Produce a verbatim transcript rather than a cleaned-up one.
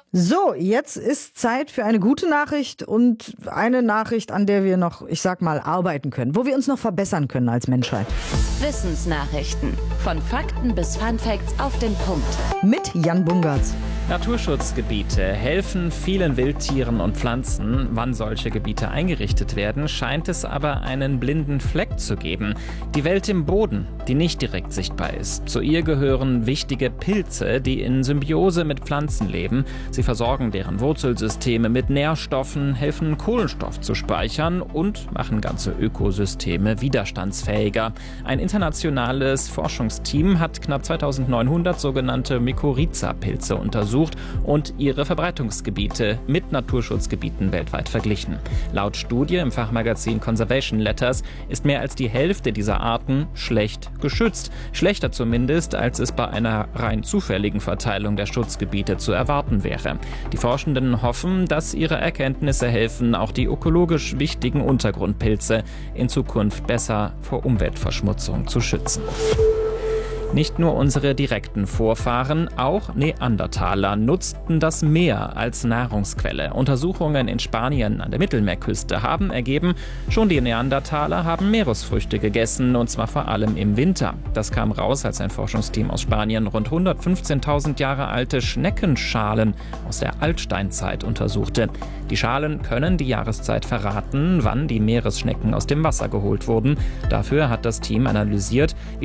So, jetzt ist Zeit für eine gute Nachricht und eine Nachricht, an der wir noch, ich sag mal, arbeiten können, wo wir uns noch verbessern können als Menschheit. Wissensnachrichten. Von Fakten bis Funfacts auf den Punkt. Mit Jan Bungartz. Naturschutzgebiete helfen vielen Wildtieren und Pflanzen. Wann solche Gebiete eingerichtet werden, scheint es aber einen blinden Fleck zu geben. Die Welt im Boden, die nicht direkt sichtbar ist. Zu ihr gehören wichtige Pilze, die in Symbiose mit Pflanzen leben. Sie versorgen deren Wurzelsysteme mit Nährstoffen, helfen Kohlenstoff zu speichern und machen ganze Ökosysteme widerstandsfähiger. Ein internationales Forschungsteam hat knapp zweitausendneunhundert sogenannte Mykorrhiza-Pilze untersucht und ihre Verbreitungsgebiete mit Naturschutzgebieten weltweit verglichen. Laut Studie im Fachmagazin Conservation Letters ist mehr als die Hälfte dieser Arten schlecht geschützt. Schlechter zumindest, als es bei einer rein zufälligen Verteilung der Schutzgebiete zu erwarten wäre. Die Forschenden hoffen, dass ihre Erkenntnisse helfen, auch die ökologisch wichtigen Untergrundpilze in Zukunft besser vor Umweltverschmutzung zu schützen. Nicht nur unsere direkten Vorfahren, auch Neandertaler nutzten das Meer als Nahrungsquelle. Untersuchungen in Spanien an der Mittelmeerküste haben ergeben, schon die Neandertaler haben Meeresfrüchte gegessen, und zwar vor allem im Winter. Das kam raus, als ein Forschungsteam aus Spanien rund hundertfünfzehntausend Jahre alte Schneckenschalen aus der Altsteinzeit untersuchte. Die Schalen können die Jahreszeit verraten, wann die Meeresschnecken aus dem Wasser geholt wurden. Dafür hat das Team analysiert, wie